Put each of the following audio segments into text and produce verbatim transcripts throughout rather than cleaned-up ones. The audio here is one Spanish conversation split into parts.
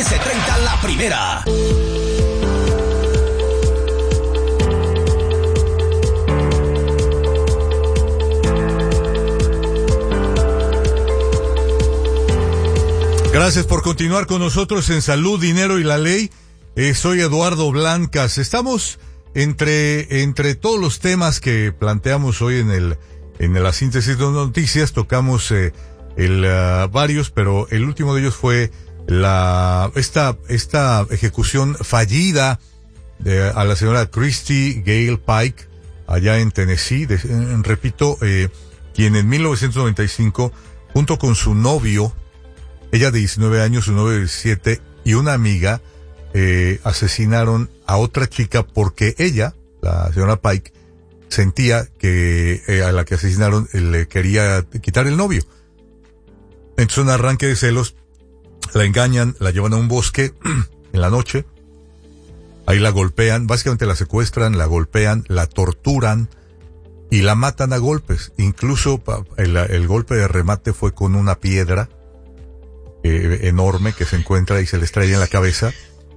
trece treinta La Primera. Gracias por continuar con nosotros en Salud, Dinero y la Ley. Eh, soy Eduardo Blancas. Estamos entre entre todos los temas que planteamos hoy en el en la síntesis de noticias. Tocamos eh, el uh, varios, pero el último de ellos fue la esta esta ejecución fallida de, a la señora Christy Gale Pike allá en Tennessee. De, eh, repito, eh, quien en mil novecientos noventa y cinco, junto con su novio, ella de diecinueve años, su novio de diecisiete y una amiga, eh, asesinaron a otra chica porque ella, la señora Pike, sentía que eh, a la que asesinaron eh, le quería quitar el novio. Entonces, un arranque de celos, la engañan, la llevan a un bosque en la noche, ahí la golpean, básicamente la secuestran, la golpean, la torturan y la matan a golpes. Incluso el, el golpe de remate fue con una piedra Eh, enorme que se encuentra y se le extrae en la cabeza,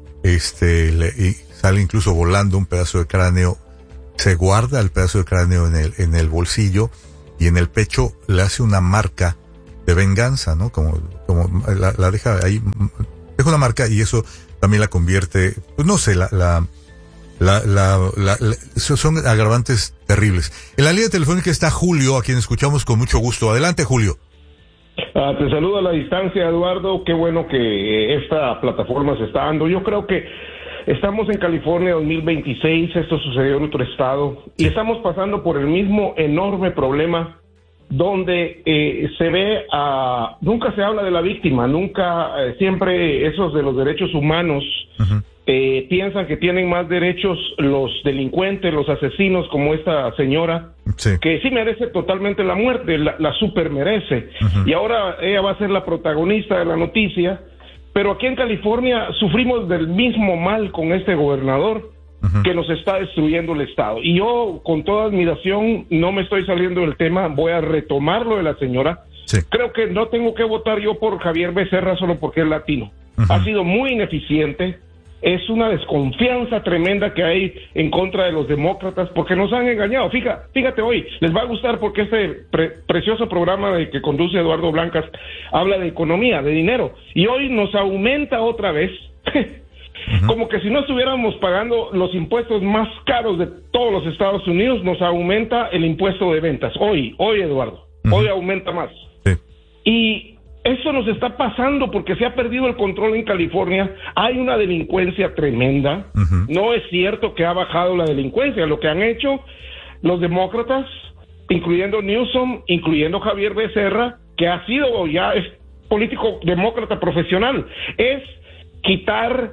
este, le, y sale incluso volando un pedazo de cráneo, se guarda el pedazo de cráneo en el, en el bolsillo y en el pecho le hace una marca de venganza, ¿no? Como, como la, la deja ahí, deja una marca y eso también la convierte, pues no sé, la, la, la, la, la, la son agravantes terribles. En la línea telefónica está Julio, a quien escuchamos con mucho gusto. Adelante, Julio. Uh, te saludo a la distancia, Eduardo. Qué bueno que eh, esta plataforma se está dando. Yo creo que estamos en California dos mil veintiséis, esto sucedió en otro estado, y estamos pasando por el mismo enorme problema donde eh, se ve, a, nunca se habla de la víctima, nunca, eh, siempre esos de los derechos humanos uh-huh. eh, piensan que tienen más derechos los delincuentes, los asesinos, como esta señora, sí. que sí merece totalmente la muerte, la, la super merece, uh-huh. y ahora ella va a ser la protagonista de la noticia, pero aquí en California sufrimos del mismo mal con este gobernador, uh-huh. que nos está destruyendo el estado, y yo con toda admiración no me estoy saliendo del tema, voy a retomar lo de la señora, sí. creo que no tengo que votar yo por Javier Becerra solo porque es latino, uh-huh. ha sido muy ineficiente. Es una desconfianza tremenda que hay en contra de los demócratas porque nos han engañado. Fíjate, fíjate hoy, les va a gustar porque este pre- precioso programa de que conduce Eduardo Blancas habla de economía, de dinero, y hoy nos aumenta otra vez, uh-huh. como que si no estuviéramos pagando los impuestos más caros de todos los Estados Unidos, nos aumenta el impuesto de ventas. Hoy, hoy Eduardo, uh-huh. hoy aumenta más. Sí. Y eso nos está pasando porque se ha perdido el control en California, hay una delincuencia tremenda, uh-huh. no es cierto que ha bajado la delincuencia, lo que han hecho los demócratas, incluyendo Newsom, incluyendo Javier Becerra, que ha sido ya es político demócrata profesional, es quitar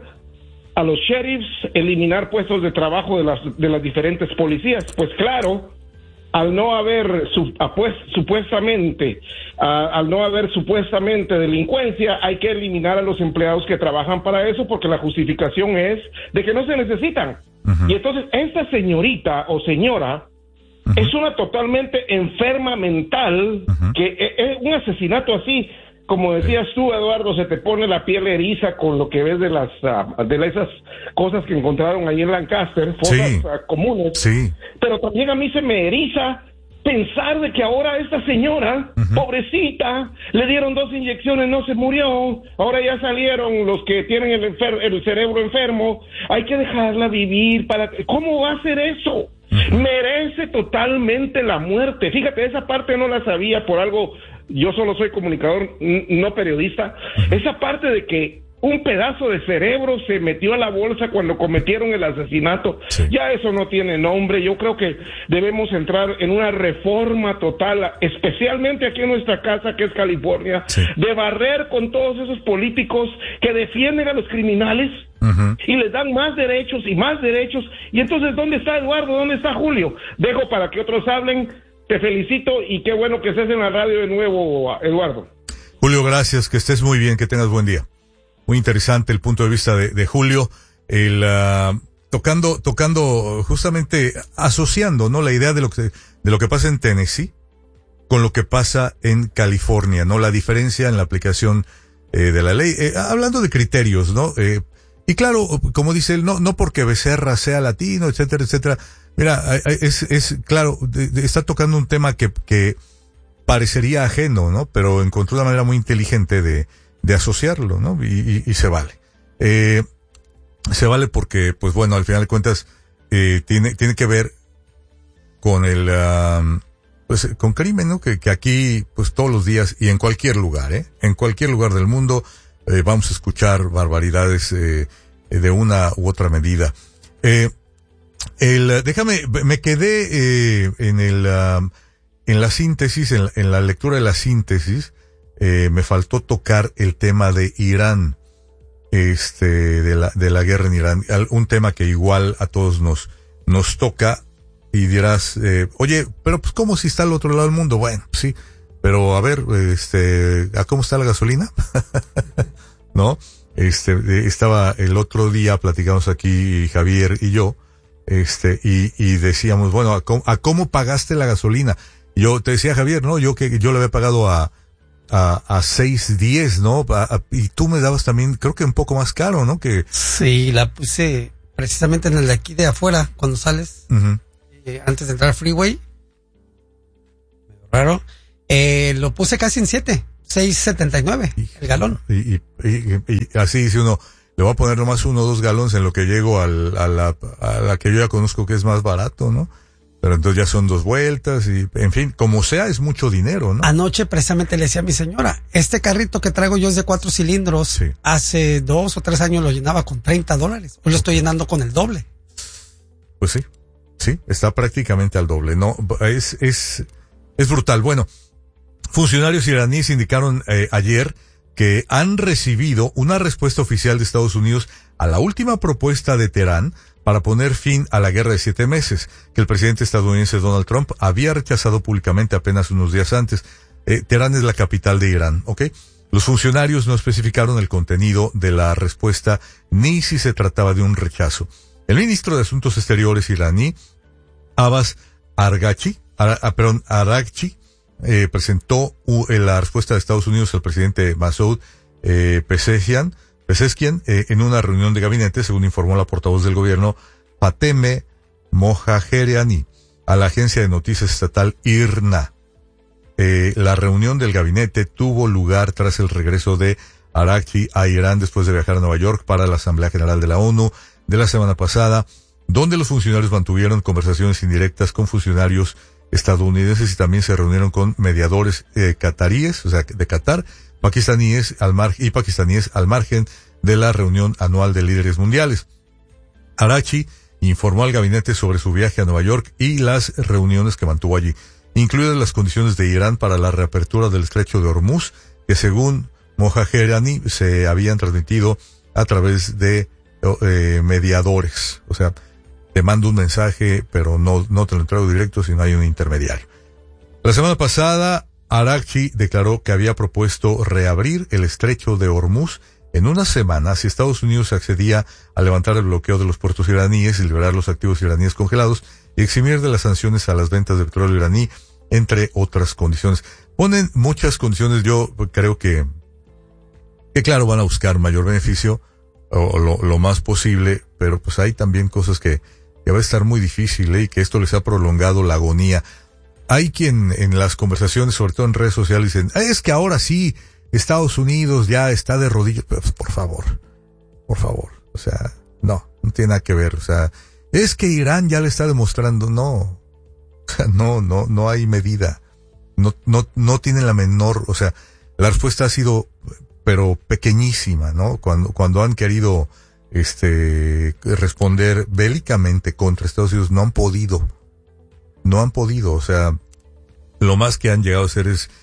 a los sheriffs, eliminar puestos de trabajo de las, de las diferentes policías, pues claro, al no haber su, apuest, supuestamente uh, al no haber supuestamente delincuencia, hay que eliminar a los empleados que trabajan para eso porque la justificación es de que no se necesitan. Uh-huh. Y entonces esta señorita o señora uh-huh. es una totalmente enferma mental, uh-huh. que es, es un asesinato así, como decías tú, Eduardo, se te pone la piel eriza con lo que ves de las uh, de esas cosas que encontraron ahí en Lancaster, fosas sí. uh, comunes. Sí. Pero también a mí se me eriza pensar de que ahora esta señora, uh-huh. pobrecita, le dieron dos inyecciones, no se murió, ahora ya salieron los que tienen el, enfer- el cerebro enfermo, hay que dejarla vivir. Para ¿Cómo va a hacer eso? Uh-huh. Merece totalmente la muerte. Fíjate, esa parte no la sabía por algo. Yo solo soy comunicador, no periodista. Uh-huh. Esa parte de que un pedazo de cerebro se metió a la bolsa cuando cometieron el asesinato, sí. ya eso no tiene nombre. Yo creo que debemos entrar en una reforma total, especialmente aquí en nuestra casa, que es California, sí. de barrer con todos esos políticos que defienden a los criminales uh-huh. y les dan más derechos y más derechos. Y entonces, ¿dónde está Eduardo? ¿Dónde está Julio? Dejo para que otros hablen. Te felicito y qué bueno que estés en la radio de nuevo, Eduardo. Julio, gracias, que estés muy bien, que tengas buen día. Muy interesante el punto de vista de, de Julio, el uh, tocando, tocando, justamente asociando, ¿no? La idea de lo que, de lo que pasa en Tennessee con lo que pasa en California, ¿no? La diferencia en la aplicación eh, de la ley. Eh, hablando de criterios, ¿no? Eh, y claro, como dice él, no, no porque Becerra sea latino, etcétera, etcétera. Mira, es, es, claro, de, de, está tocando un tema que, que parecería ajeno, ¿no? Pero encontró una manera muy inteligente de, de asociarlo, ¿no? Y, y, y se vale. Eh, se vale porque, pues bueno, al final de cuentas, eh, tiene, tiene que ver con el, um, pues, con crimen, ¿no? Que, que aquí, pues todos los días y en cualquier lugar, ¿eh? En cualquier lugar del mundo, eh, vamos a escuchar barbaridades, eh, de una u otra medida. Eh, el, déjame, me quedé, eh, en el, um, en la síntesis, en, en la lectura de la síntesis, eh, me faltó tocar el tema de Irán, este, de la, de la guerra en Irán, un tema que igual a todos nos, nos toca. Y dirás, eh, oye, pero pues ¿cómo si está al otro lado del mundo? Bueno, sí, pero a ver, este, ¿a cómo está la gasolina? ¿No? Este, estaba el otro día, platicamos aquí Javier y yo, este, y, y decíamos, bueno, ¿a cómo, ¿a cómo pagaste la gasolina? Yo te decía, Javier, ¿no? Yo que yo le había pagado a, a, a seis diez, ¿no? A, a, y tú me dabas también, creo que un poco más caro, ¿no? Que... Sí, la puse precisamente en el de aquí de afuera, cuando sales. Uh-huh. Eh, antes de entrar al freeway, raro, eh, lo puse casi en siete, seis setenta y nueve el galón. Y, y, y, y así dice uno, le voy a poner nomás uno o dos galones en lo que llego al, a, la, a la que yo ya conozco que es más barato, ¿no? Pero entonces ya son dos vueltas y, en fin, como sea, es mucho dinero, ¿no? Anoche precisamente le decía a mi señora, este carrito que traigo yo es de cuatro cilindros, sí. Hace dos o tres años lo llenaba con treinta dólares, hoy lo estoy llenando con el doble. Pues sí. Sí, está prácticamente al doble. No, es, es, es brutal. Bueno, funcionarios iraníes indicaron eh, ayer que han recibido una respuesta oficial de Estados Unidos a la última propuesta de Teherán para poner fin a la guerra de siete meses, que el presidente estadounidense Donald Trump había rechazado públicamente apenas unos días antes. Eh, Teherán es la capital de Irán, ¿ok? Los funcionarios no especificaron el contenido de la respuesta ni si se trataba de un rechazo. El ministro de Asuntos Exteriores iraní, Abbas Araghchi, Ar, perdón, Araghchi, eh, presentó uh, la respuesta de Estados Unidos al presidente Masoud eh, Pezeshkian, Pezeshkian eh, en una reunión de gabinete, según informó la portavoz del gobierno, Fateme Mohajerani, a la agencia de noticias estatal I R N A. Eh, la reunión del gabinete tuvo lugar tras el regreso de Araghchi a Irán después de viajar a Nueva York para la Asamblea General de la ONU de la semana pasada, donde los funcionarios mantuvieron conversaciones indirectas con funcionarios estadounidenses y también se reunieron con mediadores eh, cataríes, o sea, de Qatar, pakistaníes al mar y pakistaníes al margen de la reunión anual de líderes mundiales. Araghchi informó al gabinete sobre su viaje a Nueva York y las reuniones que mantuvo allí, incluidas las condiciones de Irán para la reapertura del estrecho de Hormuz, que según Mohajerani se habían transmitido a través de eh, mediadores. O sea, te mando un mensaje, pero no, no te lo entrego directo, sino hay un intermediario. La semana pasada, Araghchi declaró que había propuesto reabrir el estrecho de Hormuz en una semana si Estados Unidos accedía a levantar el bloqueo de los puertos iraníes y liberar los activos iraníes congelados y eximir de las sanciones a las ventas de petróleo iraní, entre otras condiciones. Ponen muchas condiciones, yo creo que, que claro, van a buscar mayor beneficio, o lo, lo más posible, pero pues hay también cosas que, que va a estar muy difícil, ¿eh? Y que esto les ha prolongado la agonía. Hay quien en las conversaciones, sobre todo en redes sociales, dicen, es que ahora sí, Estados Unidos ya está de rodillas. Pero, pues, por favor, por favor, o sea, no, no tiene nada que ver, o sea, es que Irán ya le está demostrando, no, o sea, no, no, no hay medida, no, no, no tiene la menor, o sea, la respuesta ha sido, pero pequeñísima, ¿no? Cuando, cuando han querido, este, responder bélicamente contra Estados Unidos, no han podido, no han podido, o sea, lo más que han llegado a hacer es,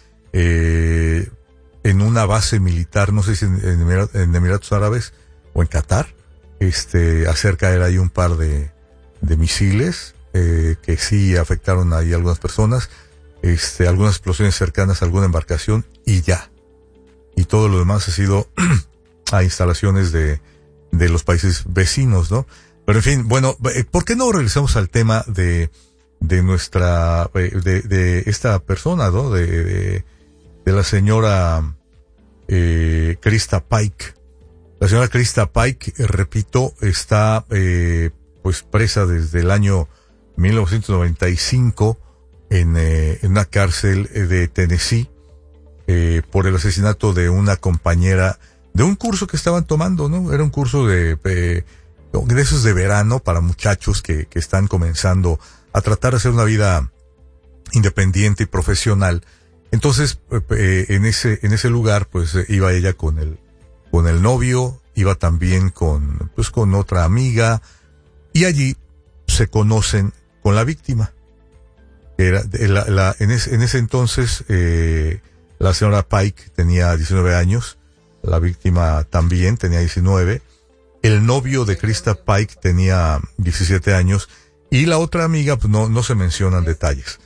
eh, en una base militar, no sé si en, en, Emirat, en Emiratos Árabes o en Qatar, este, hacer caer ahí un par de, de misiles, eh, que sí afectaron ahí a algunas personas, este, algunas explosiones cercanas a alguna embarcación y ya. Y todo lo demás ha sido a instalaciones de, de los países vecinos, ¿no? Pero en fin, bueno, ¿por qué no regresamos al tema de, de nuestra, de, de esta persona, ¿no? De, de, de la señora, eh, Krista Pike. La señora Krista Pike, eh, repito, está eh, pues presa desde el año mil novecientos noventa y cinco en, eh, en una cárcel de Tennessee eh, por el asesinato de una compañera de un curso que estaban tomando, ¿no? Era un curso de, eh, de esos de verano para muchachos que, que están comenzando a tratar de hacer una vida independiente y profesional. Entonces, eh, en ese, en ese lugar, pues, eh, iba ella con el, con el novio, iba también con, pues, con otra amiga, y allí se conocen con la víctima. Era, la, la, en ese, en ese entonces, eh, la señora Pike tenía diecinueve años, la víctima también tenía diecinueve, el novio de Krista Pike tenía diecisiete años, y la otra amiga, pues, no, no se mencionan detalles.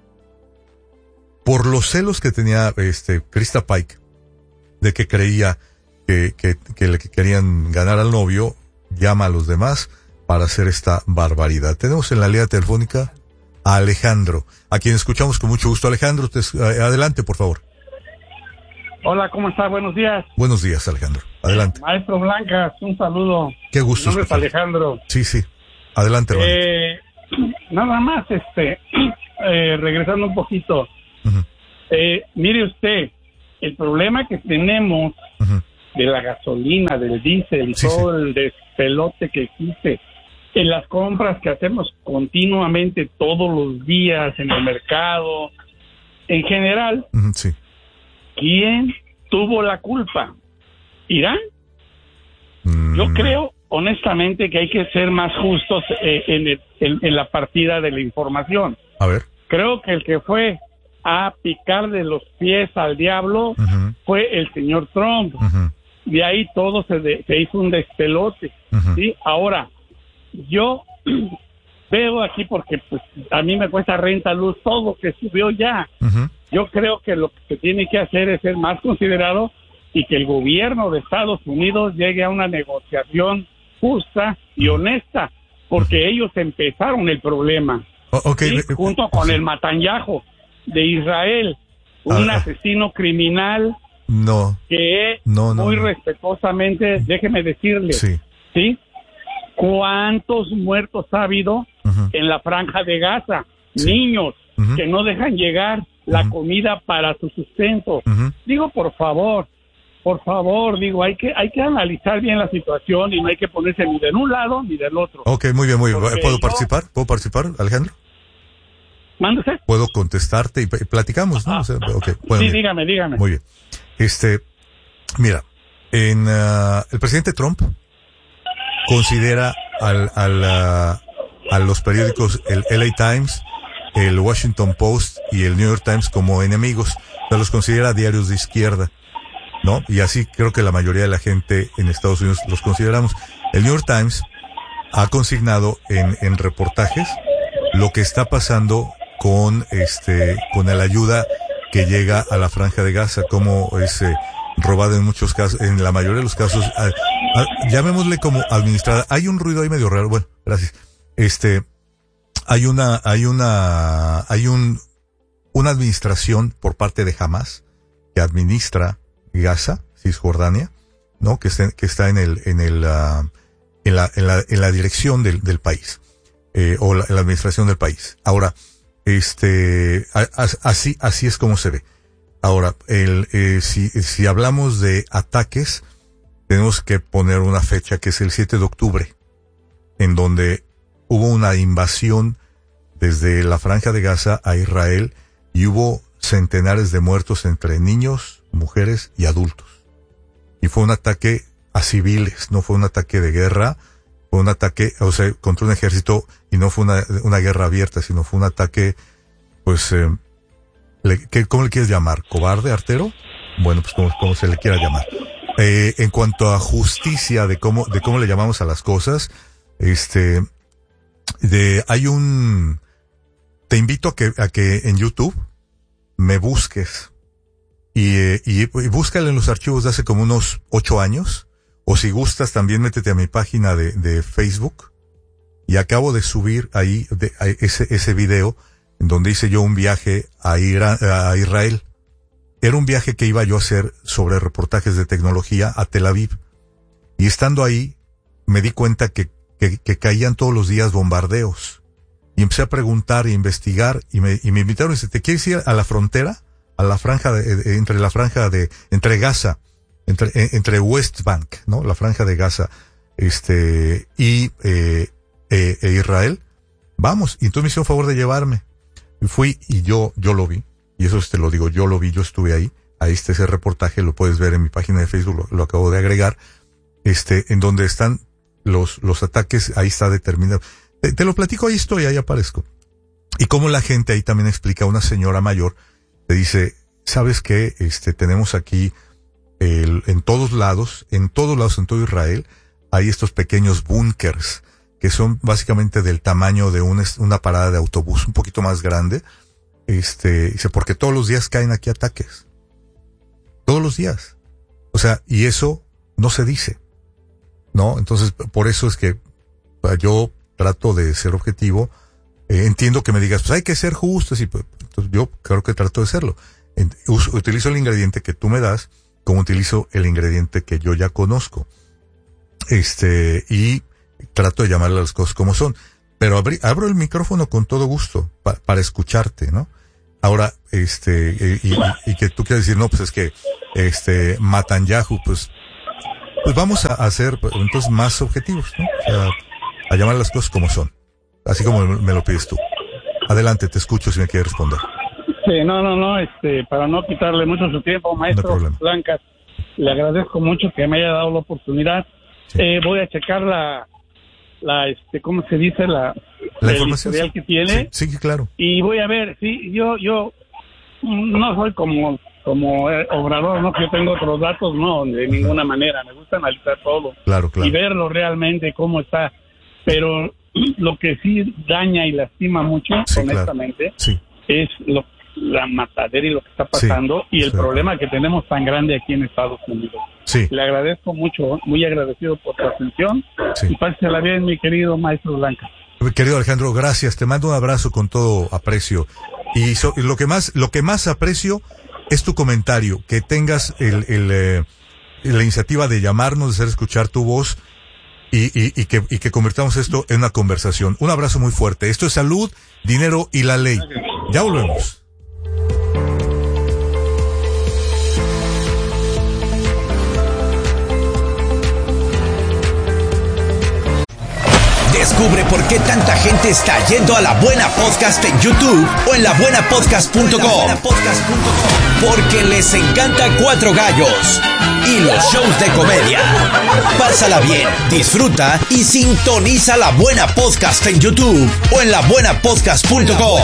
Por los celos que tenía este Krista Pike, de que creía que, que, que le querían ganar al novio, llama a los demás para hacer esta barbaridad. Tenemos en la línea telefónica a Alejandro, a quien escuchamos con mucho gusto. Alejandro, te, adelante, por favor. Hola, ¿cómo está? Buenos días. Buenos días, Alejandro. Adelante. Maestro Blancas, un saludo. Qué gusto. Mi nombre es Alejandro. Sí, sí. Adelante, hermano. Eh, nada más, este, eh, regresando un poquito. Uh-huh. Eh, mire usted, el problema que tenemos uh-huh. de la gasolina, del diésel y sí, todo sí. el despelote que existe en las compras que hacemos continuamente todos los días en el mercado, en general, uh-huh, sí. ¿quién tuvo la culpa? ¿Irán? Mm. Yo creo honestamente que hay que ser más justos eh, en, el, en, en la partida de la información. A ver. Creo que el que fue a picar de los pies al diablo uh-huh. fue el señor Trump. Uh-huh. De ahí todo se, de, se hizo un despelote. Uh-huh. ¿Sí? Ahora, yo veo aquí porque pues a mí me cuesta renta, luz, todo que subió ya. Uh-huh. Yo creo que lo que se tiene que hacer es ser más considerado y que el gobierno de Estados Unidos llegue a una negociación justa y honesta, porque uh-huh. ellos empezaron el problema. Oh, okay. ¿Sí? Junto con sí. el Netanyahu de Israel, un ah, asesino criminal no, que no, no, muy no. respetuosamente, déjeme decirle, sí. ¿sí? ¿Cuántos muertos ha habido uh-huh. en la franja de Gaza? Sí. Niños uh-huh. que no dejan llegar la uh-huh. comida para su sustento. Uh-huh. Digo, por favor, por favor, digo, hay que hay que analizar bien la situación y no hay que ponerse ni de un lado ni del otro. Ok, muy bien, muy bien. ¿Puedo yo... participar? ¿Puedo participar, Alejandro? Mándese. Puedo contestarte y platicamos, ¿no? Ah, o sea, okay. Bueno, sí, bien. dígame, dígame. Muy bien. Este, mira, en uh, el presidente Trump considera al, al, uh, a los periódicos, el L A Times, el Washington Post y el New York Times como enemigos. O sea, los considera diarios de izquierda, ¿no? Y así creo que la mayoría de la gente en Estados Unidos los consideramos. El New York Times ha consignado en, en reportajes lo que está pasando con este, con la ayuda que llega a la Franja de Gaza, como es eh, robada en muchos casos, en la mayoría de los casos, a, a, llamémosle como administrada. Hay un ruido ahí medio raro, bueno, gracias. Este, hay una, hay una, hay un, una administración por parte de Hamas que administra Gaza, Cisjordania, ¿no? Que está, que está en el, en el, uh, en la, en la, en la dirección del, del país, eh, o la, en la administración del país. Ahora, este, a, a, así, así es como se ve. Ahora, el, eh, si, si hablamos de ataques, tenemos que poner una fecha que es el siete de octubre, en donde hubo una invasión desde la Franja de Gaza a Israel y hubo centenares de muertos entre niños, mujeres y adultos. Y fue un ataque a civiles, no fue un ataque de guerra, fue un ataque, o sea, contra un ejército, y no fue una, una guerra abierta, sino fue un ataque, pues, eh, le, ¿qué, ¿cómo le quieres llamar? ¿Cobarde, artero? Bueno, pues como, como se le quiera llamar. Eh, en cuanto a justicia de cómo, de cómo le llamamos a las cosas, este, de, hay un, te invito a que, a que en YouTube me busques y, eh, y, y búscale en los archivos de hace como unos ocho años, o si gustas también métete a mi página de, de Facebook, y acabo de subir ahí de, a ese, ese video en donde hice yo un viaje a, Ira, a Israel, era un viaje que iba yo a hacer sobre reportajes de tecnología a Tel Aviv. Y estando ahí, me di cuenta que, que, que caían todos los días bombardeos. Y empecé a preguntar e investigar, y me, y me invitaron y dice, ¿te quieres ir a la frontera? A la franja de, de, entre la franja de, entre Gaza, entre, entre West Bank, ¿no? La franja de Gaza, este, y, eh, eh, e Israel. Vamos. Y entonces me hicieron favor de llevarme. Y fui, y yo, yo lo vi. Y eso te lo digo, yo lo vi, yo estuve ahí. Ahí está ese reportaje, lo puedes ver en mi página de Facebook, lo, lo acabo de agregar. Este, en donde están los, los ataques, ahí está determinado. Te, te lo platico, ahí estoy, ahí aparezco. Y como la gente ahí también explica, una señora mayor, te dice, ¿sabes qué? Este, tenemos aquí, el, en todos lados, en todos lados, en todo Israel, hay estos pequeños búnkers, que son básicamente del tamaño de una, una parada de autobús, un poquito más grande. Este, dice, porque todos los días caen aquí ataques. Todos los días. O sea, y eso no se dice. ¿No? Entonces, por eso es que yo trato de ser objetivo. Eh, entiendo que me digas, pues hay que ser justos, y pues, entonces yo creo que trato de serlo. En, uso, utilizo el ingrediente que tú me das, como utilizo el ingrediente que yo ya conozco. Este, y trato de llamarle las cosas como son. Pero abri, abro el micrófono con todo gusto, pa, para escucharte, ¿no? Ahora, este, y, y, y que tú quieras decir, no, pues es que, este, Netanyahu, pues, pues vamos a hacer, entonces, más objetivos, ¿no? O sea, a llamar las cosas como son. Así como me lo pides tú. Adelante, te escucho si me quieres responder. Sí, no, no, no, este, para no quitarle mucho su tiempo, maestro no Blancas, le agradezco mucho que me haya dado la oportunidad. Sí. Eh, voy a checar la, la, este, ¿cómo se dice? La, la el información historial que tiene. Sí, sí, claro. Y voy a ver, sí, yo, yo no soy como, como Obrador, no, que yo tengo otros datos, no, de uh-huh. ninguna manera. Me gusta analizar todo. Claro, claro. Y verlo realmente cómo está. Pero lo que sí daña y lastima mucho, sí, honestamente, claro. sí. es lo, la matadera y lo que está pasando, sí, y el sí. problema que tenemos tan grande aquí en Estados Unidos. Sí. Le agradezco mucho, muy agradecido por tu atención, sí. y pásela bien, mi querido maestro Blanca. Querido Alejandro, gracias, te mando un abrazo con todo aprecio, y, so, y lo que más lo que más aprecio es tu comentario, que tengas el, el eh, la iniciativa de llamarnos, de hacer escuchar tu voz, y, y, y que y que convirtamos esto en una conversación. Un abrazo muy fuerte. Esto es Salud, Dinero y la Ley. Ya volvemos. Descubre por qué tanta gente está yendo a La Buena Podcast en YouTube o en la buena podcast punto com. Porque les encanta Cuatro Gallos y los shows de comedia. Pásala bien, disfruta y sintoniza La Buena Podcast en YouTube o en la buena podcast punto com.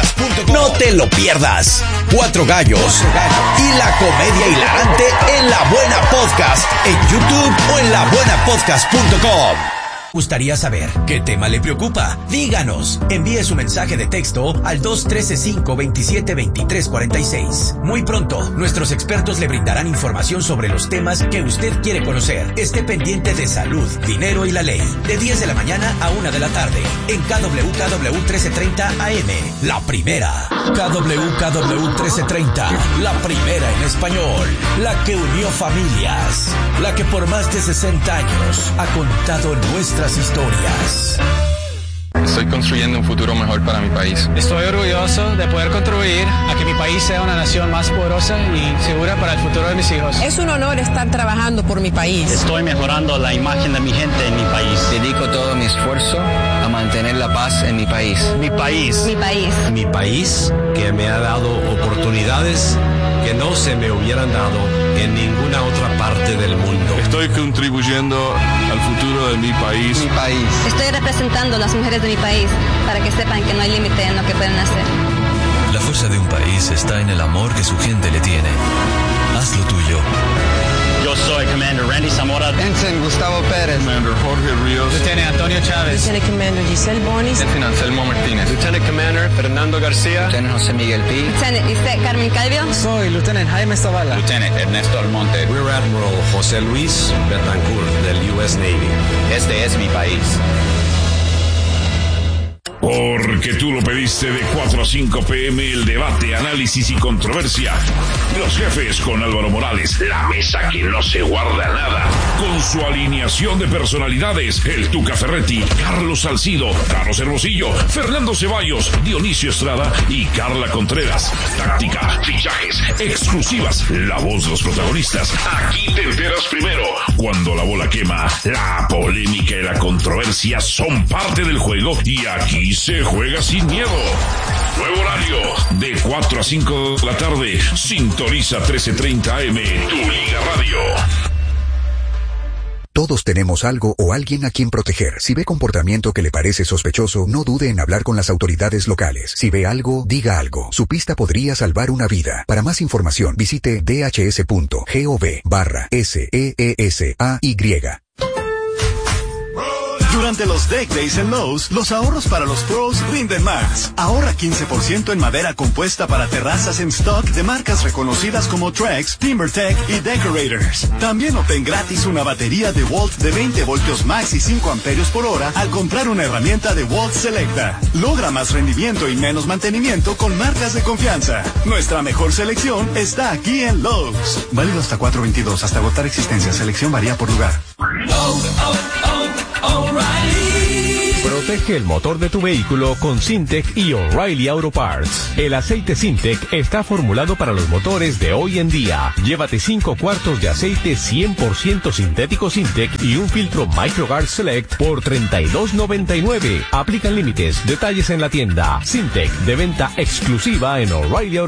No te lo pierdas. Cuatro Gallos y la comedia hilarante en La Buena Podcast en YouTube o en la buena podcast punto com. Gustaría saber qué tema le preocupa. Díganos. Envíe su mensaje de texto al dos uno tres cinco dos siete dos tres cuatro seis. Muy pronto, nuestros expertos le brindarán información sobre los temas que usted quiere conocer. Esté pendiente de Salud, Dinero y la Ley. De diez de la mañana a una de la tarde. En K W K W trece treinta A M. La primera. K W K W trece treinta. La primera en español. La que unió familias. La que por más de sesenta años ha contado nuestra historias. Estoy construyendo un futuro mejor para mi país. Estoy orgulloso de poder contribuir a que mi país sea una nación más poderosa y segura para el futuro de mis hijos. Es un honor estar trabajando por mi país. Estoy mejorando la imagen de mi gente en mi país. Dedico todo mi esfuerzo a mantener la paz en mi país. Mi país. Mi país. Mi país, que me ha dado oportunidades que no se me hubieran dado en ninguna otra parte del mundo. Estoy contribuyendo al futuro de mi país. Mi país. Estoy representando a las mujeres de mi país para que sepan que no hay límite en lo que pueden hacer. La fuerza de un país está en el amor que su gente le tiene. Haz lo tuyo. Yo soy Commander Randy Zamora. Ensign Gustavo Pérez. Commander Jorge Ríos. Lieutenant Antonio Chávez. Lieutenant Commander Giselle Bonis. Lieutenant Anselmo Martínez. Lieutenant Commander Fernando García. Lieutenant José Miguel Pi. Lieutenant Isaac Carmen Calvio. Soy Lieutenant Jaime Zavala. Lieutenant Ernesto Almonte. Rear Admiral José Luis Betancourt del U S Navy. Este es mi país. Porque tú lo pediste de cuatro a cinco pm, el debate, análisis y controversia. Los jefes con Álvaro Morales, la mesa que no se guarda nada. Con su alineación de personalidades, el Tuca Ferretti, Carlos Salcido, Carlos Hermosillo, Fernando Ceballos, Dionisio Estrada y Carla Contreras. Táctica, fichajes, exclusivas, la voz de los protagonistas. Aquí te enteras primero. Cuando la bola quema, la polémica y la controversia son parte del juego y aquí se juega sin miedo. Nuevo horario, de cuatro a cinco de la tarde. Sintoniza trece treinta A M, Tu Liga Radio. Todos tenemos algo o alguien a quien proteger. Si ve comportamiento que le parece sospechoso, no dude en hablar con las autoridades locales. Si ve algo, diga algo. Su pista podría salvar una vida. Para más información, visite d h s punto gov barra S E E S A Y. Durante los Deck Days en Lowe's, los ahorros para los pros rinden más. Ahorra quince por ciento en madera compuesta para terrazas en stock de marcas reconocidas como Trex, TimberTech y Decorators. También obtén gratis una batería de Walt de veinte voltios max y cinco amperios por hora al comprar una herramienta de Walt Selecta. Logra más rendimiento y menos mantenimiento con marcas de confianza. Nuestra mejor selección está aquí en Lowe's. Válido hasta cuatro veintidós, hasta agotar existencia. Selección varía por lugar. Oh, oh, oh, O'Reilly. Protege el motor de tu vehículo con Syntec y O'Reilly Auto Parts. El aceite Syntec está formulado para los motores de hoy en día. Llévate cinco cuartos de aceite cien por ciento sintético Syntec y un filtro MicroGuard Select por treinta y dos noventa y nueve. Aplican límites. Detalles en la tienda. Syntec, de venta exclusiva en O'Reilly Auto